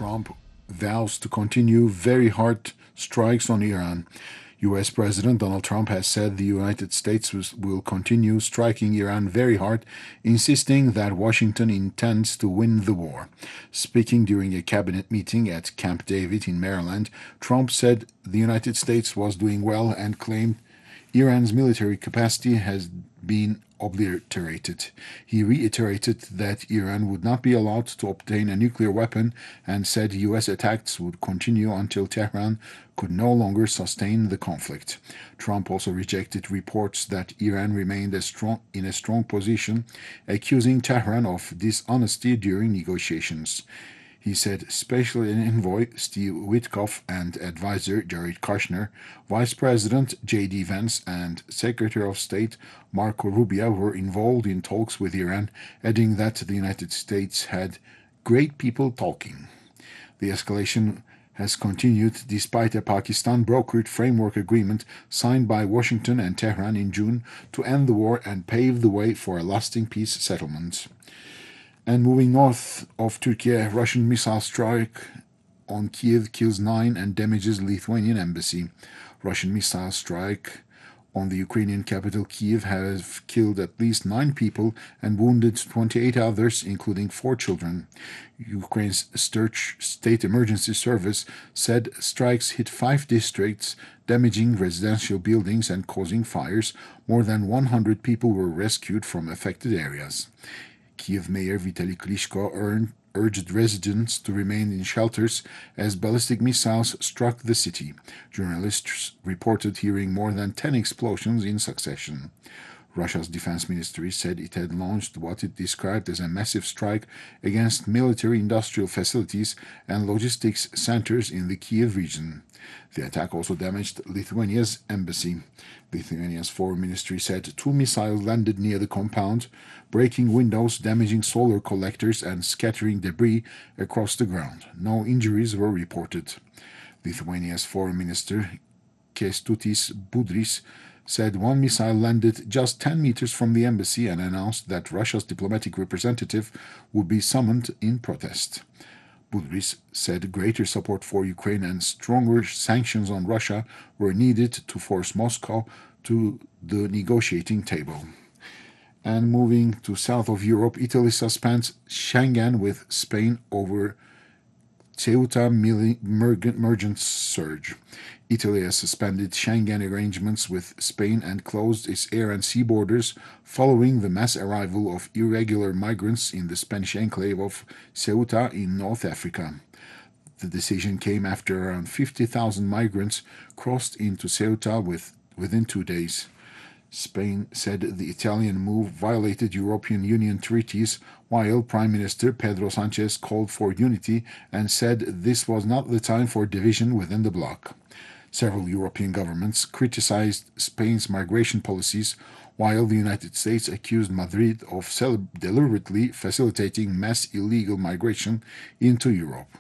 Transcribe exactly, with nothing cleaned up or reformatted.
Trump vows to continue very hard strikes on Iran. U S President Donald Trump has said the United States will continue striking Iran very hard, insisting that Washington intends to win the war. Speaking during a cabinet meeting at Camp David in Maryland, Trump said the United States was doing well and claimed Iran's military capacity has been obliterated. He reiterated that Iran would not be allowed to obtain a nuclear weapon and said U S attacks would continue until Tehran could no longer sustain the conflict. Trump also rejected reports that Iran remained a strong, in a strong position, accusing Tehran of dishonesty during negotiations. He said Special Envoy Steve Witkoff and Advisor Jared Kushner, Vice President J D Vance, and Secretary of State Marco Rubio were involved in talks with Iran, adding that the United States had great people talking. The escalation has continued despite a Pakistan-brokered framework agreement signed by Washington and Tehran in June to end the war and pave the way for a lasting peace settlement. And moving north of Turkey, a Russian missile strike on Kiev kills nine and damages Lithuanian embassy. Russian missile strike on the Ukrainian capital Kiev has killed at least nine people and wounded twenty-eight others, including four children. Ukraine's State Emergency Service said strikes hit five districts, damaging residential buildings and causing fires. More than one hundred people were rescued from affected areas. Kiev Mayor Vitaly Klitschko earned, urged residents to remain in shelters as ballistic missiles struck the city. Journalists reported hearing more than ten explosions in succession. Russia's defense ministry said it had launched what it described as a massive strike against military-industrial facilities and logistics centers in the Kiev region. The attack also damaged Lithuania's embassy. Lithuania's foreign ministry said two missiles landed near the compound, breaking windows, damaging solar collectors, and scattering debris across the ground. No injuries were reported. Lithuania's foreign minister, Kęstutis Budrys, said one missile landed just ten meters from the embassy and announced that Russia's diplomatic representative would be summoned in protest. Budrys said greater support for Ukraine and stronger sanctions on Russia were needed to force Moscow to the negotiating table. And moving to south of Europe, Italy suspends Schengen with Spain over Ceuta migrant surge. Italy has suspended Schengen arrangements with Spain and closed its air and sea borders following the mass arrival of irregular migrants in the Spanish enclave of Ceuta in North Africa. The decision came after around fifty thousand migrants crossed into Ceuta with, within two days. Spain said the Italian move violated European Union treaties, while Prime Minister Pedro Sanchez called for unity and said this was not the time for division within the bloc. Several European governments criticized Spain's migration policies, while the United States accused Madrid of deliberately facilitating mass illegal migration into Europe.